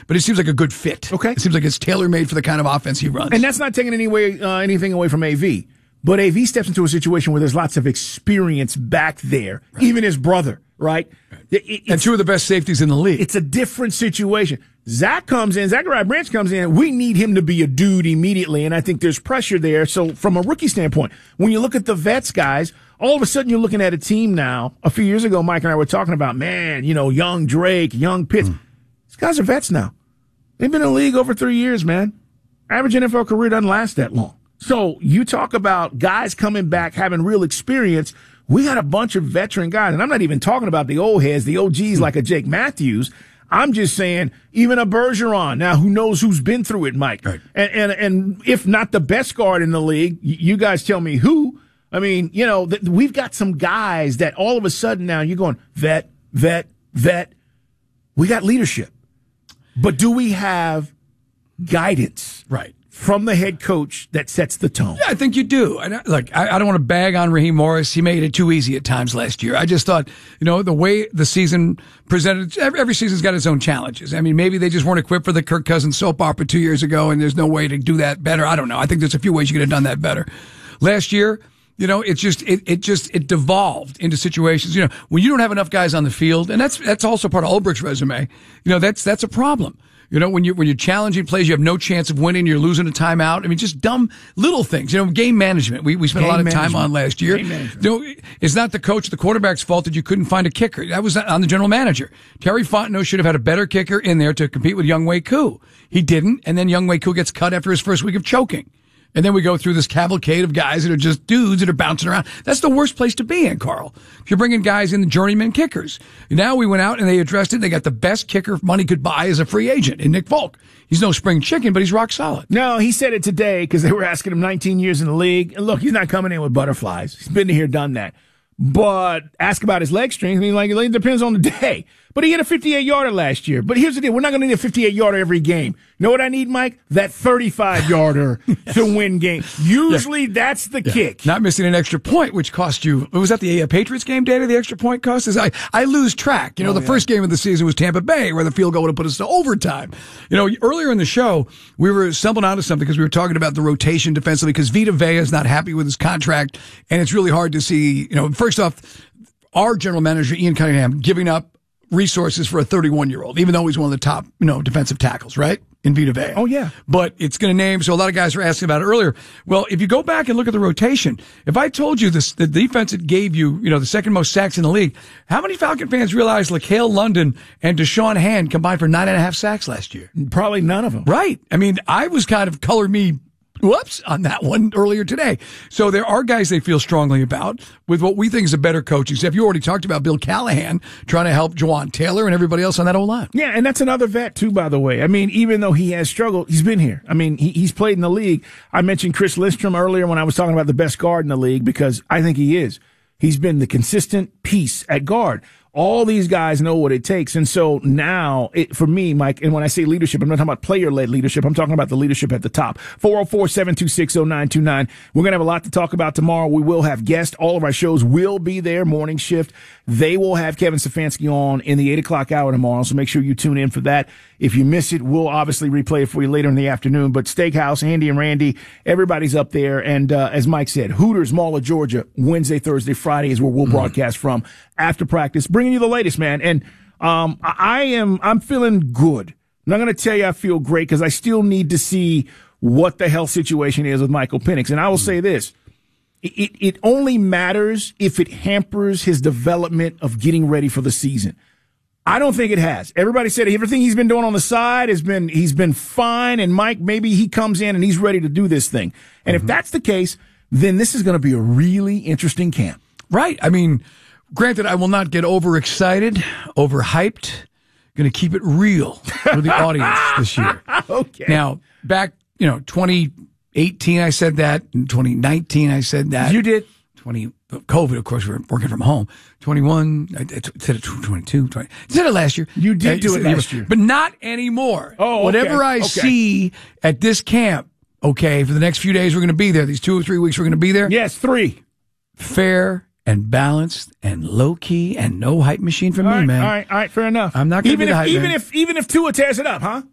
but it seems like a good fit. Okay. It seems like it's tailor-made for the kind of offense he runs. And that's not taking anything away from AV. But AV steps into a situation where there's lots of experience back there, even his brother, right? And two of the best safeties in the league. It's a different situation. Zachariah Branch comes in. We need him to be a dude immediately, and I think there's pressure there. So from a rookie standpoint, when you look at the vets guys, all of a sudden you're looking at a team now. A few years ago, Mike and I were talking about, young Drake, young Pitts. These guys are vets now. They've been in the league over 3 years, man. Average NFL career doesn't last that long. So you talk about guys coming back, having real experience. We got a bunch of veteran guys, and I'm not even talking about the old heads, the OGs like a Jake Matthews. I'm just saying even a Bergeron. Now, who knows who's been through it, Mike? Right. And if not the best guard in the league, you guys tell me who. I mean, we've got some guys that all of a sudden now you're going, vet. We got leadership. But do we have guidance? Right. From the head coach that sets the tone. Yeah, I think you do. And I don't want to bag on Raheem Morris. He made it too easy at times last year. I just thought, the way the season presented, every season's got its own challenges. I mean, maybe they just weren't equipped for the Kirk Cousins soap opera 2 years ago, and there's no way to do that better. I don't know. I think there's a few ways you could have done that better. Last year, it devolved into situations, when you don't have enough guys on the field, and that's also part of Ulbricht's resume, that's a problem. When you're challenging plays, you have no chance of winning, you're losing a timeout. I mean, just dumb little things. Game management. We spent a lot of time on last year. It's not the coach, the quarterback's fault that you couldn't find a kicker. That was on the general manager. Terry Fontenot should have had a better kicker in there to compete with Younghoe Koo. He didn't, and then Younghoe Koo gets cut after his first week of choking. And then we go through this cavalcade of guys that are just dudes that are bouncing around. That's the worst place to be in, Carl. If you're bringing guys in, the journeyman kickers. Now we went out and they addressed it. They got the best kicker money could buy as a free agent in Nick Folk. He's no spring chicken, but he's rock solid. No, he said it today because they were asking him 19 years in the league. And look, he's not coming in with butterflies. He's been here, done that. But ask about his leg strength. I mean, it depends on the day. But he hit a 58-yarder last year. But here's the deal. We're not going to need a 58-yarder every game. You know what I need, Mike? That 35-yarder to win games. Usually that's the kick. Not missing an extra point, which cost you. Was that the Patriots game, Danny, the extra point cost? I lose track. The first game of the season was Tampa Bay, where the field goal would have put us to overtime. Earlier in the show, we were stumbling onto something because we were talking about the rotation defensively because Vita Vea is not happy with his contract. And it's really hard to see, first off, our general manager, Ian Cunningham, giving up resources for a 31-year-old, even though he's one of the top, defensive tackles, right? In Vita Vea. Oh, yeah. But it's going to name, so a lot of guys were asking about it earlier. Well, if you go back and look at the rotation, if I told you this, the defense that gave you, the second most sacks in the league, how many Falcon fans realize LaCale London and Deshaun Hand combined for 9.5 sacks last year? Probably none of them. Right. I mean, I was kind of color me whoops on that one earlier today. So there are guys they feel strongly about with what we think is a better coaching staff. You already talked about Bill Callahan trying to help Jawan Taylor and everybody else on that O-line. Yeah, and that's another vet too, by the way. I mean, even though he has struggled, he's been here. I mean, he's played in the league. I mentioned Chris Lindstrom earlier when I was talking about the best guard in the league because I think he is. He's been the consistent piece at guard. All these guys know what it takes. And so now, for me, Mike, and when I say leadership, I'm not talking about player-led leadership. I'm talking about the leadership at the top. 404-726-0929. We're going to have a lot to talk about tomorrow. We will have guests. All of our shows will be there, morning shift. They will have Kevin Stefanski on in the 8 o'clock hour tomorrow, so make sure you tune in for that. If you miss it, we'll obviously replay it for you later in the afternoon. But Steakhouse, Andy and Randy, everybody's up there. And as Mike said, Hooters, Mall of Georgia, Wednesday, Thursday, Friday is where we'll broadcast from after practice, bringing you the latest, man. And I'm feeling good. I'm not going to tell you I feel great because I still need to see what the health situation is with Michael Penix. And I will say this. It only matters if it hampers his development of getting ready for the season. I don't think it has. Everybody said everything he's been doing on the side he's been fine. And Mike, maybe he comes in and he's ready to do this thing. And if that's the case, then this is going to be a really interesting camp. Right. I mean, granted, I will not get overexcited, overhyped. Going to keep it real with the audience this year. Okay. Now, back, 2018, I said that. In 2019, I said that. You did. COVID, of course, we're working from home. 21, I said it 22, 20. I said it last year. You did do it last year. But not anymore. Oh, okay. Whatever I see at this camp, for the next few days we're going to be there. These 2 or 3 weeks we're going to be there. Yes, 3. Fair and balanced and low key and no hype machine for me, man. All right, fair enough. I'm not going to be the hype man. Even if Tua tears it up, huh?